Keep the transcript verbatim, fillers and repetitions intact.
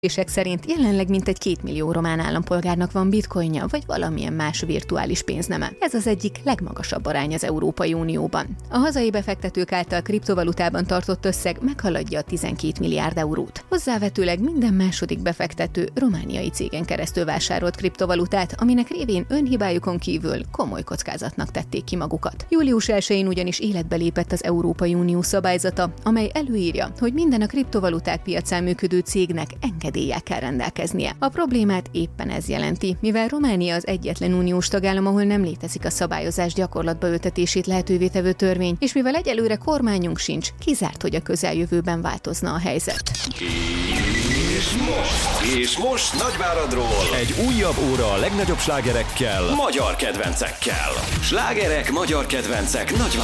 szerint jelenleg mintegy két millió román állampolgárnak van bitcoinja, vagy valamilyen más virtuális pénzneme. Ez az egyik legmagasabb arány az Európai Unióban. A hazai befektetők által kriptovalutában tartott összeg meghaladja a tizenkét milliárd eurót. Hozzávetőleg minden második befektető romániai cégen keresztül vásárolt kriptovalutát, aminek révén önhibájukon kívül komoly kockázatnak tették ki magukat. július elsején ugyanis életbe lépett az Európai Unió szabályzata, amely előírja, hogy minden a kriptovaluták piacán működő cégnek engedéllyel kell rendelkeznie. A problémát éppen ez jelenti, mivel Románia az egyetlen uniós tagállam, ahol nem létezik a szabályozás gyakorlatba ültetését lehetővé tevő törvény, és mivel egyelőre kormányunk sincs, kizárt, hogy a közeljövőben változna a helyzet. És most, és most Nagyváradról egy újabb óra a legnagyobb slágerekkel, magyar kedvencekkel. Slágerek, magyar kedvencek, Nagyvárad.